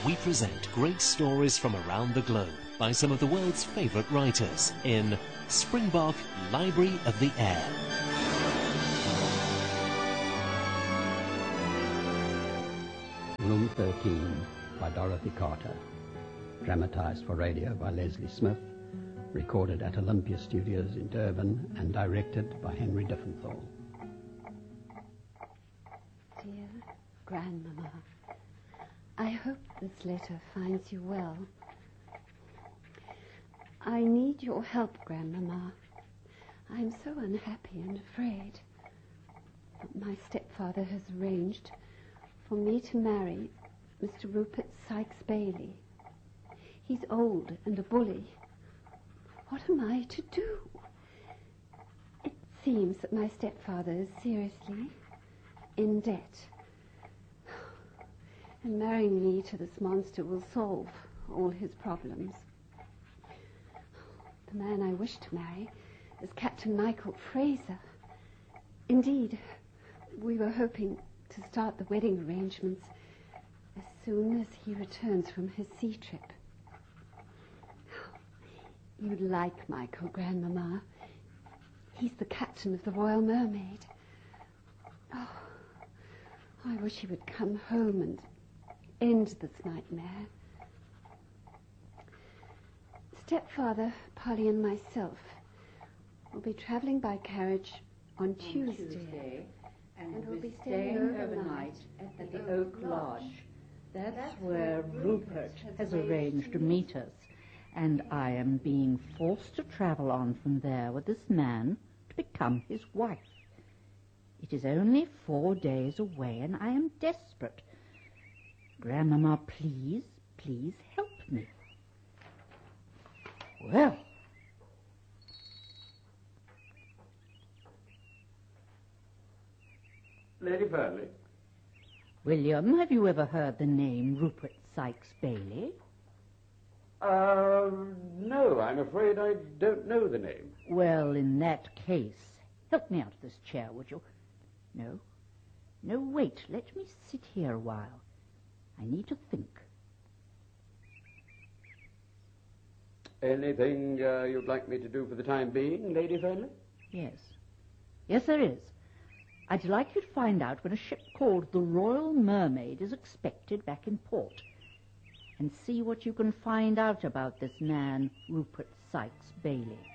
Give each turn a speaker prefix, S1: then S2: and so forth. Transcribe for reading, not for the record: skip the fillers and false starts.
S1: we present great stories from around the globe by some of the world's favourite writers in Springbok Library of the Air.
S2: Room 13 by Dorothy Carter. Dramatised for radio by Leslie Smith. Recorded at Olympia Studios in Durban and directed by Henry Diffenthal.
S3: Dear Grandmama, I hope this letter finds you well. I need your help, Grandmama. I'm so unhappy and afraid. My stepfather has arranged for me to marry Mr. Rupert Sykes Bailey. He's old and a bully. What am I to do? It seems that my stepfather is seriously in debt. And marrying me to this monster will solve all his problems. The man I wish to marry is Captain Michael Fraser. Indeed, we were hoping to start the wedding arrangements as soon as he returns from his sea trip. You'd like Michael, Grandmama. He's the captain of the Royal Mermaid. Oh, I wish he would come home and end this nightmare. Stepfather, Polly, and myself will be travelling by carriage on Tuesday.
S4: And we'll be staying overnight at the Oak Lodge. That's where Rupert has arranged to meet us. And I am being forced to travel on from there with this man to become his wife. It is only 4 days away, and I am desperate. Grandmama, please, please help me. Well,
S5: Lady Burnley.
S4: William, have you ever heard the name Rupert Sykes Bailey?
S5: No, I'm afraid I don't know the name.
S4: Well, in that case, help me out of this chair, would you? No, wait, let me sit here a while. I need to think.
S5: Anything you'd like me to do for the time being, Lady Burnley?
S4: Yes, there is. I'd like you to find out when a ship called the Royal Mermaid is expected back in port, and see what you can find out about this man, Rupert Sykes Bailey.